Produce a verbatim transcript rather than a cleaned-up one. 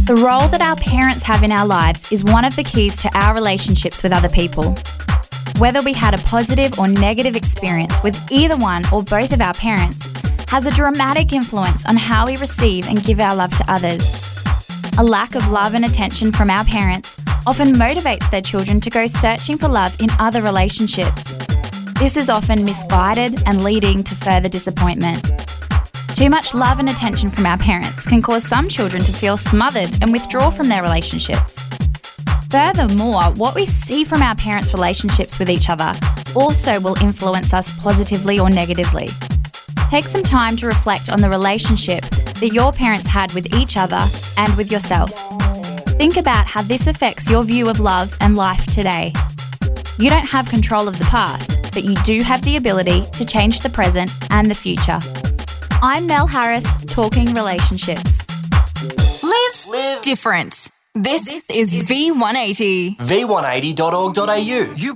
The role that our parents have in our lives is one of the keys to our relationships with other people. Whether we had a positive or negative experience with either one or both of our parents has a dramatic influence on how we receive and give our love to others. A lack of love and attention from our parents often motivates their children to go searching for love in other relationships. This is often misguided and leading to further disappointment. Too much love and attention from our parents can cause some children to feel smothered and withdraw from their relationships. Furthermore, what we see from our parents' relationships with each other also will influence us positively or negatively. Take some time to reflect on the relationship that your parents had with each other and with yourself. Think about how this affects your view of love and life today. You don't have control of the past, but you do have the ability to change the present and the future. I'm Mel Harris, talking relationships. Live, Live. different. This is V one eighty. v one eighty dot org dot a u. You